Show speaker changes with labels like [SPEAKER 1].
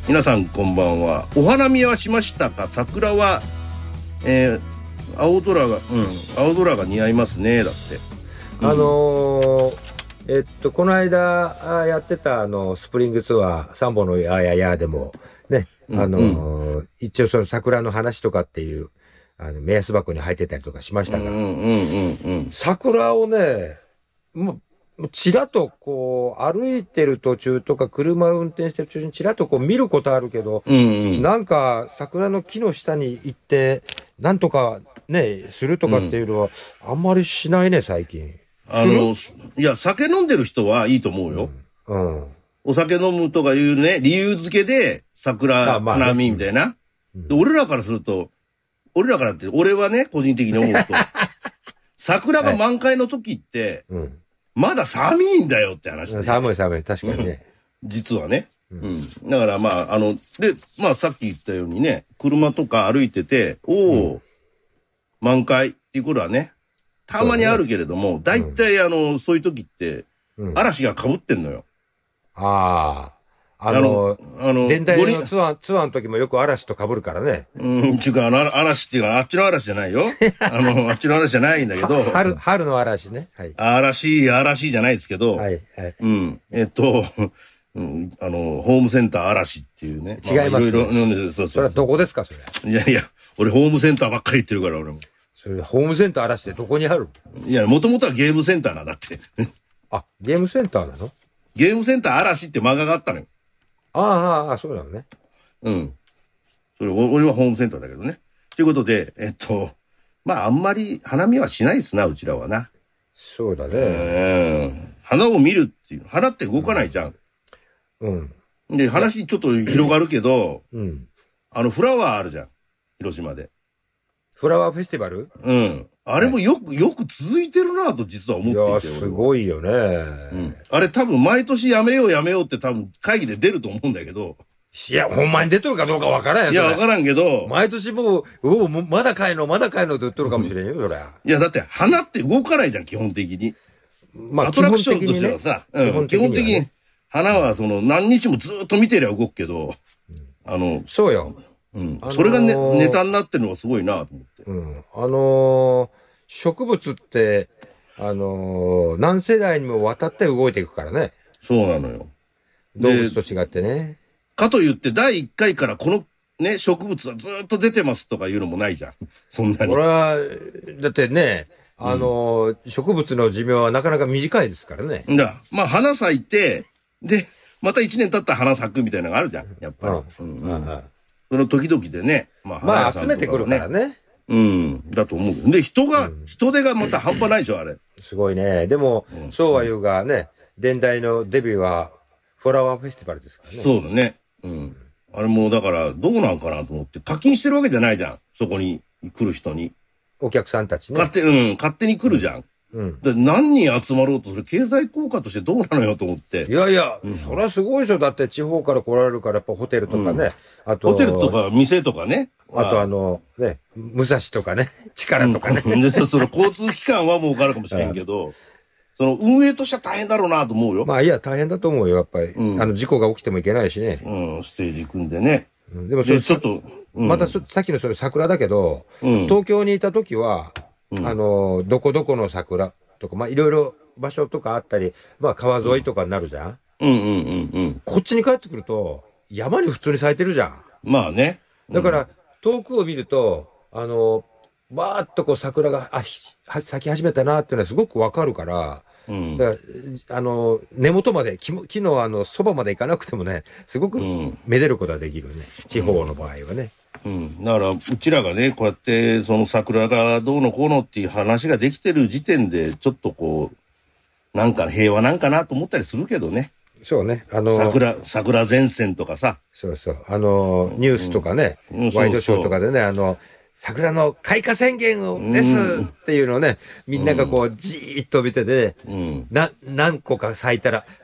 [SPEAKER 1] 皆さんこんばんは。お花見はしましたか？桜は、青空が似合いますね。だって。
[SPEAKER 2] この間やってたスプリングツアー、サンボのやややでもね、一応その桜の話とかっていう目安箱に入ってたりとかしましたが、桜をね、ちらっとこう歩いてる途中とか車を運転してる途中にちらっとこう見ることあるけど、なんか桜の木の下に行ってなんとかねするとかっていうのはあんまりしないね最近。
[SPEAKER 1] いや酒飲んでる人はいいと思うよ。お酒飲むとかいうね理由付けで桜花見みたいな。俺らからすると俺はね個人的に思うと桜が満開の時って、まだ寒いんだよって話で。
[SPEAKER 2] 寒い、確かにね。
[SPEAKER 1] 実はね。だからさっき言ったようにね、車とか歩いてて、満開っていうことはね、たまにあるけれども、大体そういう時って、嵐が被ってんのよ。
[SPEAKER 2] 電台のツアーの時もよく嵐と被るからね。
[SPEAKER 1] 嵐っていうか、あっちの嵐じゃないよ。あっちの嵐じゃないんだけど。
[SPEAKER 2] 春の嵐ね。はい。
[SPEAKER 1] 嵐じゃないですけど。
[SPEAKER 2] はい。
[SPEAKER 1] ホームセンター嵐っていうね。
[SPEAKER 2] 違いますね。
[SPEAKER 1] いろいろ、
[SPEAKER 2] それはどこですか、それ。
[SPEAKER 1] いや、俺ホームセンターばっかり行ってるから、俺も。
[SPEAKER 2] それ、ホームセンター嵐ってどこにある？
[SPEAKER 1] いや、もともとはゲームセンターなんだって。
[SPEAKER 2] ゲームセンターなの？
[SPEAKER 1] ゲームセンター嵐って漫画があったのよ。
[SPEAKER 2] そうなのね。
[SPEAKER 1] 俺はホームセンターだけどね。ということで、あんまり花見はしないですな、うちらはな。
[SPEAKER 2] そうだね。
[SPEAKER 1] 花を見るっていう。花って動かないじゃん。で、話ちょっと広がるけど、フラワーあるじゃん。広島で。
[SPEAKER 2] フラワーフェスティバル？
[SPEAKER 1] あれもよく続いてるなと実は思っていて。
[SPEAKER 2] いや、すごいよね。
[SPEAKER 1] あれ多分毎年やめようって多分会議で出ると思うんだけど。
[SPEAKER 2] いや、ほんまに出とるかどうかわからんよ。
[SPEAKER 1] いや、わからんけど。
[SPEAKER 2] 毎年もう、まだ買えのって言っとるかもしれんよ、そりゃ。
[SPEAKER 1] いや、だって花って動かないじゃん、基本的に。アトラクションとしてはさ、基本的に花は何日もずっと見てりゃ動くけど、
[SPEAKER 2] そうよ。
[SPEAKER 1] それがネタになってるのがすごいなと
[SPEAKER 2] 思って。植物って、何世代にもわたって動いていくからね。
[SPEAKER 1] そうなのよ。
[SPEAKER 2] 動物と違ってね。
[SPEAKER 1] かといって第1回からこのね、植物はずっと出てますとかいうのもないじゃん。そんなに。
[SPEAKER 2] 俺は、だってね、植物の寿命はなかなか短いですからね。
[SPEAKER 1] 花咲いて、で、また1年経ったら花咲くみたいなのがあるじゃん。やっぱり。その時々でね。
[SPEAKER 2] 集めてくるからね。
[SPEAKER 1] だと思う。で、人手がまた半端ないでしょ、あれ。
[SPEAKER 2] すごいね。でも、そうは言うがね、電台のデビューは、フラワーフェスティバルですからね。
[SPEAKER 1] そうだね。あれもだから、どうなんかなと思って、課金してるわけじゃないじゃん。そこに来る人に。
[SPEAKER 2] お客さんたちね。
[SPEAKER 1] 勝手に来るじゃん。で何人集まろうとする経済効果としてどうなのよと思って。
[SPEAKER 2] いやいや、それはすごいでしょ。だって地方から来られるから、やっぱホテルとかね。
[SPEAKER 1] あと。ホテルとか店とかね。
[SPEAKER 2] あと武蔵とかね。力とかね。
[SPEAKER 1] で、その交通機関は儲かるかもしれんけど、その運営としては大変だろうなと思うよ。
[SPEAKER 2] いや、大変だと思うよ、やっぱり。事故が起きてもいけないしね。
[SPEAKER 1] ステージ組んでね。
[SPEAKER 2] でもちょっと、またさっきのそれ桜だけど、東京にいた時は、どこどこの桜とか、いろいろ場所とかあったり、川沿いとかになるじゃん。こっちに帰ってくると、山に普通に咲いてるじゃん。
[SPEAKER 1] まあね。
[SPEAKER 2] だから、遠くを見ると、バーっとこう桜が、咲き始めたなっていうのはすごくわかるから、だから根元まで、木のそばまで行かなくてもね、すごくめでることができるね。地方の場合はね。
[SPEAKER 1] だから、うちらがね、こうやって、その桜がどうのこうのっていう話ができてる時点で、ちょっとこう、なんか平和なんかなと思ったりするけどね。
[SPEAKER 2] そうね。
[SPEAKER 1] 桜前線とかさ。
[SPEAKER 2] そうそう。ニュースとかね、ワイドショーとかでね、桜の開花宣言をですっていうのをね、みんながこうじーっと見てて、何個か咲いたら、